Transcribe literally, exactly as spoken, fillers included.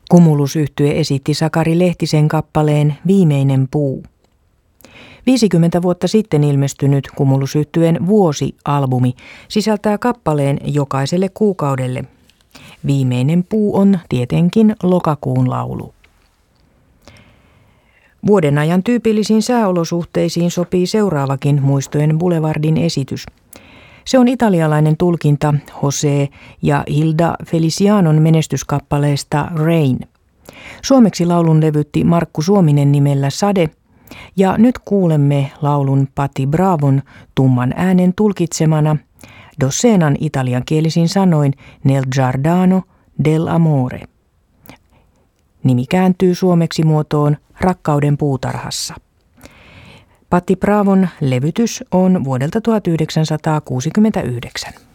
Cumulus-yhtye esitti Sakari Lehtisen kappaleen Viimeinen puu. viisikymmentä vuotta sitten ilmestynyt Cumulus-yhtyeen Vuosi-albumi sisältää kappaleen jokaiselle kuukaudelle. Viimeinen puu on tietenkin lokakuun laulu. Vuoden ajan tyypillisiin sääolosuhteisiin sopii seuraavakin Muistojen Boulevardin esitys. Se on italialainen tulkinta Jose ja Hilda Felicianon menestyskappaleesta Rain. Suomeksi laulun levytti Markku Suominen nimellä Sade, ja nyt kuulemme laulun Patti Bravon tumman äänen tulkitsemana Dossenan italiankielisin sanoin Nel giardino dell'amore. Nimi kääntyy suomeksi muotoon Rakkauden puutarhassa. Patti Bravon levytys on vuodelta tuhatyhdeksänsataakuusikymmentäyhdeksän.